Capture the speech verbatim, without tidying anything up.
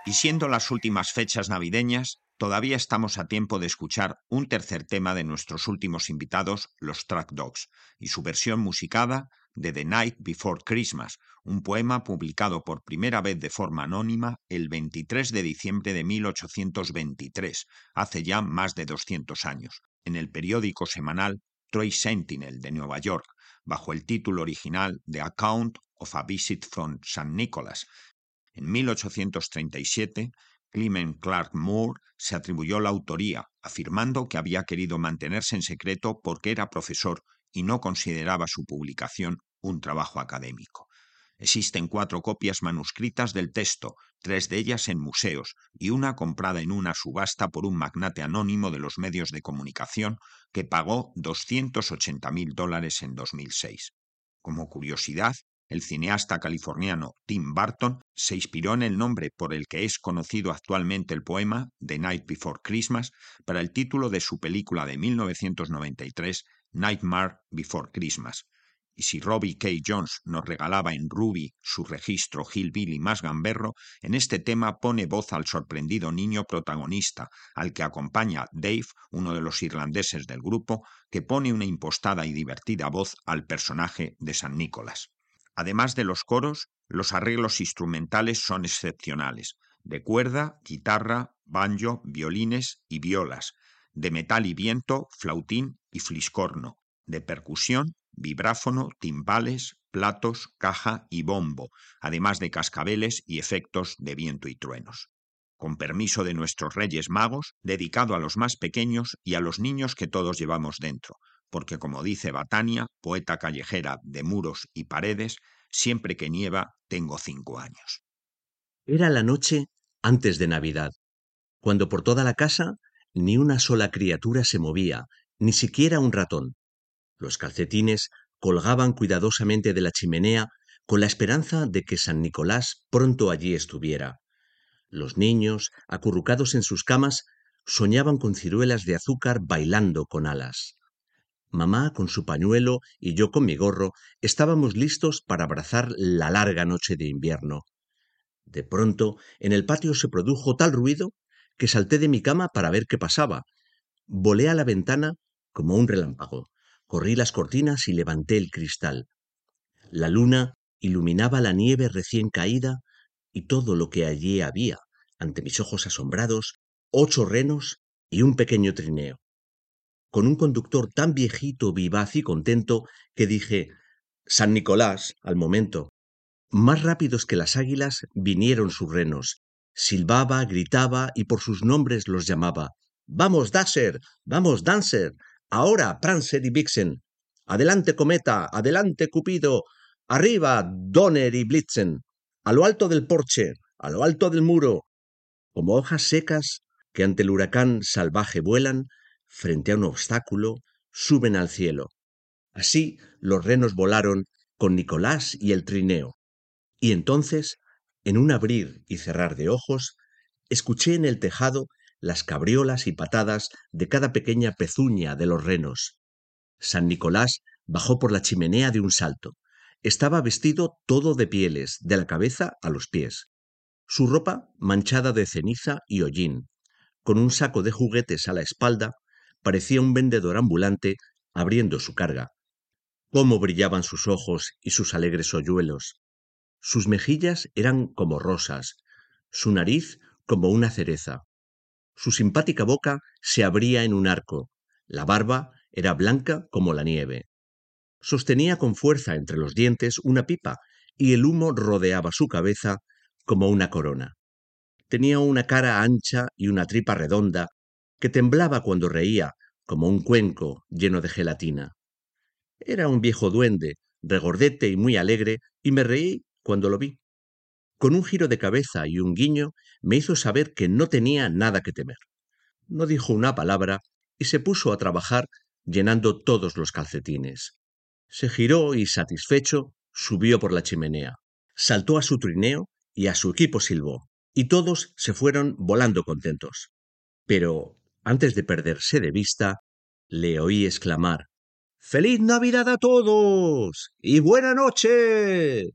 Y siendo las últimas fechas navideñas, todavía estamos a tiempo de escuchar un tercer tema de nuestros últimos invitados, los Track Dogs, y su versión musicada de The Night Before Christmas, un poema publicado por primera vez de forma anónima el veintitrés de diciembre de mil ochocientos veintitrés, hace ya más de doscientos años, en el periódico semanal Troy Sentinel de Nueva York, bajo el título original The Account of a Visit from Saint Nicholas. En mil ochocientos treinta y siete, Clement Clark Moore se atribuyó la autoría, afirmando que había querido mantenerse en secreto porque era profesor y no consideraba su publicación un trabajo académico. Existen cuatro copias manuscritas del texto, tres de ellas en museos y una comprada en una subasta por un magnate anónimo de los medios de comunicación que pagó doscientos ochenta mil dólares en dos mil seis. Como curiosidad, el cineasta californiano Tim Burton se inspiró en el nombre por el que es conocido actualmente el poema The Night Before Christmas para el título de su película de mil novecientos noventa y tres, Nightmare Before Christmas. Y si Robbie K. Jones nos regalaba en Ruby su registro hillbilly más gamberro, en este tema pone voz al sorprendido niño protagonista, al que acompaña Dave, uno de los irlandeses del grupo, que pone una impostada y divertida voz al personaje de San Nicolás. Además de los coros, los arreglos instrumentales son excepcionales, de cuerda, guitarra, banjo, violines y violas, de metal y viento, flautín y fliscorno, de percusión, vibráfono, timbales, platos, caja y bombo, además de cascabeles y efectos de viento y truenos. Con permiso de nuestros Reyes Magos, dedicado a los más pequeños y a los niños que todos llevamos dentro, porque como dice Batania, poeta callejera de muros y paredes, siempre que nieva tengo cinco años. Era la noche antes de Navidad, cuando por toda la casa ni una sola criatura se movía, ni siquiera un ratón. Los calcetines colgaban cuidadosamente de la chimenea con la esperanza de que San Nicolás pronto allí estuviera. Los niños, acurrucados en sus camas, soñaban con ciruelas de azúcar bailando con alas. Mamá con su pañuelo y yo con mi gorro estábamos listos para abrazar la larga noche de invierno. De pronto, en el patio se produjo tal ruido que salté de mi cama para ver qué pasaba. Volé a la ventana como un relámpago, corrí las cortinas y levanté el cristal. La luna iluminaba la nieve recién caída y todo lo que allí había, ante mis ojos asombrados, ocho renos y un pequeño trineo, con un conductor tan viejito, vivaz y contento que dije «San Nicolás» al momento. Más rápidos que las águilas vinieron sus renos. Silbaba, gritaba y por sus nombres los llamaba. «¡Vamos, Dasher! ¡Vamos, Dancer! ¡Ahora, Prancer y Vixen! ¡Adelante, Cometa! ¡Adelante, Cupido! ¡Arriba, Donner y Blitzen! ¡A lo alto del porche! ¡A lo alto del muro!». Como hojas secas que ante el huracán salvaje vuelan, frente a un obstáculo, suben al cielo. Así los renos volaron con Nicolás y el trineo. Y entonces, en un abrir y cerrar de ojos, escuché en el tejado las cabriolas y patadas de cada pequeña pezuña de los renos. San Nicolás bajó por la chimenea de un salto. Estaba vestido todo de pieles, de la cabeza a los pies. Su ropa manchada de ceniza y hollín, con un saco de juguetes a la espalda, parecía un vendedor ambulante abriendo su carga. Cómo brillaban sus ojos y sus alegres hoyuelos. Sus mejillas eran como rosas, su nariz como una cereza. Su simpática boca se abría en un arco, la barba era blanca como la nieve. Sostenía con fuerza entre los dientes una pipa y el humo rodeaba su cabeza como una corona. Tenía una cara ancha y una tripa redonda que temblaba cuando reía como un cuenco lleno de gelatina. Era un viejo duende, regordete y muy alegre, y me reí cuando lo vi. Con un giro de cabeza y un guiño me hizo saber que no tenía nada que temer. No dijo una palabra y se puso a trabajar llenando todos los calcetines. Se giró y, satisfecho, subió por la chimenea. Saltó a su trineo y a su equipo silbó, y todos se fueron volando contentos. Pero, antes de perderse de vista, le oí exclamar «¡Feliz Navidad a todos! ¡Y buena noche!».